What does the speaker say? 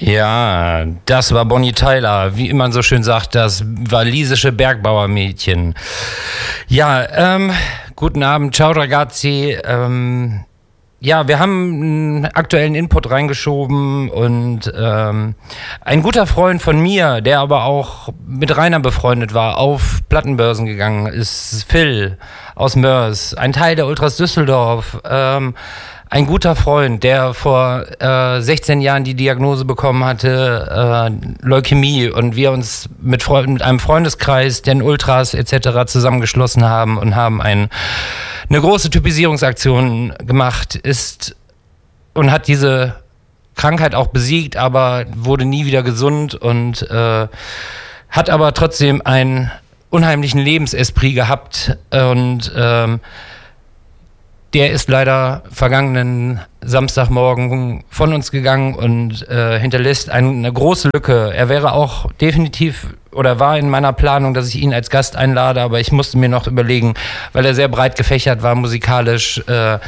Ja, das war Bonnie Tyler, wie man so schön sagt, das walisische Bergbauermädchen. Ja, guten Abend, ciao ragazzi. Ja, wir haben einen aktuellen Input reingeschoben und ein guter Freund von mir, der aber auch mit Rainer befreundet war, auf Plattenbörsen gegangen ist, Phil aus Mörs, ein Teil der Ultras Düsseldorf, ein guter Freund, der vor 16 Jahren die Diagnose bekommen hatte, Leukämie, und wir uns mit einem Freundeskreis, den Ultras etc. zusammengeschlossen haben und haben eine große Typisierungsaktion gemacht, und hat diese Krankheit auch besiegt, aber wurde nie wieder gesund und hat aber trotzdem einen unheimlichen Lebensesprit gehabt und der ist leider vergangenen Samstagmorgen von uns gegangen und hinterlässt eine große Lücke. Er wäre auch definitiv oder war in meiner Planung, dass ich ihn als Gast einlade, aber ich musste mir noch überlegen, weil er sehr breit gefächert war musikalisch,